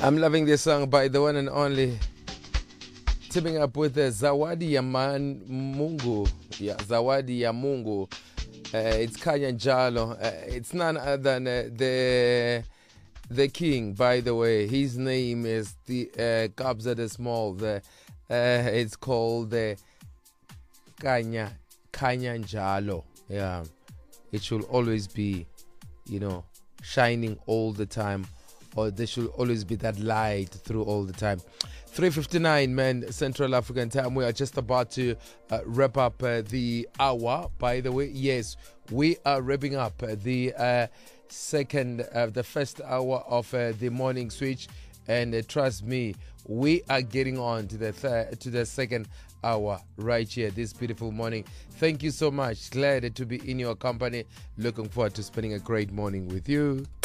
I'm loving this song by the one and only, teaming up with Zawadi ya Mungu. Yeah, Zawadi ya Mungu. It's Kanya Njalo. It's none other than the king, by the way. His name is the Kabza the Small. It's called the Kanya Njalo. Yeah, it should always be, shining all the time, or there should always be that light through all the time. 3:59, man, Central African time. We are just about to wrap up the hour. By the way, yes, we are wrapping up the first hour of the morning switch, and trust me, we are getting on to the second hour right here this beautiful morning. Thank you so much. Glad to be in your company. Looking forward to spending a great morning with you.